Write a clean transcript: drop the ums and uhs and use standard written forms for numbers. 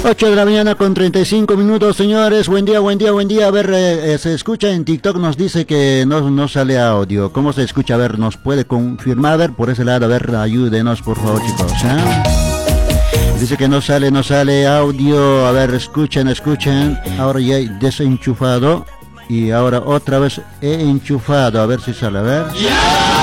8 de la mañana con 35 minutos, señores. Buen día, buen día, buen día. A ver, se escucha en TikTok, nos dice que no sale audio. ¿Cómo se escucha? A ver, ¿nos puede confirmar? A ver, por ese lado, a ver, ayúdenos, por favor, chicos. Dice que no sale audio. A ver, escuchen. Ahora ya he desenchufado. Y ahora otra vez he enchufado. A ver si sale, a ver.